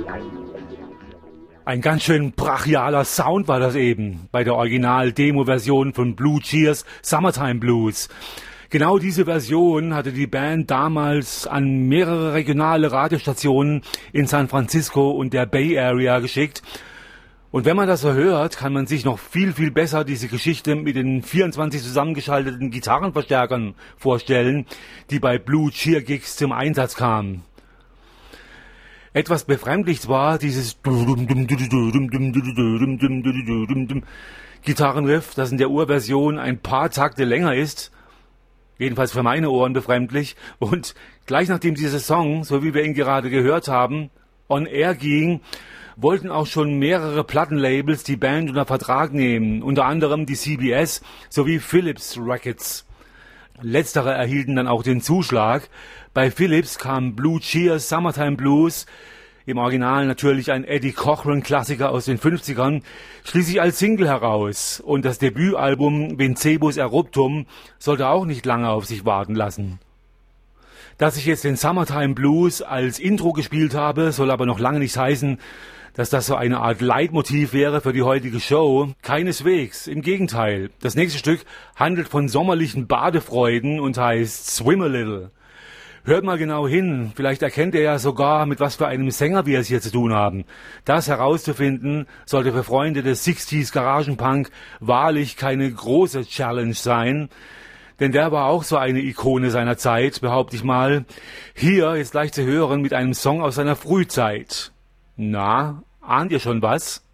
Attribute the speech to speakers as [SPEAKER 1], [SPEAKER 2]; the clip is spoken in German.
[SPEAKER 1] Ein ganz schön brachialer Sound war das eben bei der Original-Demo-Version von Blue Cheers Summertime Blues. Genau diese Version hatte die Band damals an mehrere regionale Radiostationen in San Francisco und der Bay Area geschickt. Und wenn man das so hört, kann man sich noch viel, viel besser diese Geschichte mit den 24 zusammengeschalteten Gitarrenverstärkern vorstellen, die bei Blue Cheer Gigs zum Einsatz kamen. Etwas befremdlich war dieses Gitarrenriff, das in der Urversion ein paar Takte länger ist. Jedenfalls für meine Ohren befremdlich. Und gleich nachdem dieser Song, so wie wir ihn gerade gehört haben, on air ging, wollten auch schon mehrere Plattenlabels die Band unter Vertrag nehmen, unter anderem die CBS sowie Philips Records. Letztere erhielten dann auch den Zuschlag. Bei Philips kam Blue Cheers Summertime Blues, im Original natürlich ein Eddie Cochran-Klassiker aus den 50ern, schließlich als Single heraus. Und das Debütalbum Vincebus Eruptum sollte auch nicht lange auf sich warten lassen. Dass ich jetzt den Summertime Blues als Intro gespielt habe, soll aber noch lange nicht heißen, dass das so eine Art Leitmotiv wäre für die heutige Show. Keineswegs, im Gegenteil. Das nächste Stück handelt von sommerlichen Badefreuden und heißt Swim a Little. Hört mal genau hin, vielleicht erkennt ihr ja sogar, mit was für einem Sänger wir es hier zu tun haben. Das herauszufinden, sollte für Freunde des 60s Garagenpunk wahrlich keine große Challenge sein. Denn der war auch so eine Ikone seiner Zeit, behaupte ich mal. Hier jetzt gleich zu hören mit einem Song aus seiner Frühzeit. Na, ahnt ihr schon was?